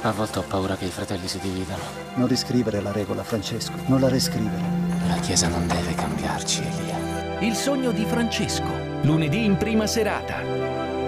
A volte ho paura che i fratelli si dividano. Non riscrivere la regola, Francesco. Non la riscrivere. La Chiesa non deve cambiarci, Elia. Il sogno di Francesco, lunedì in prima serata.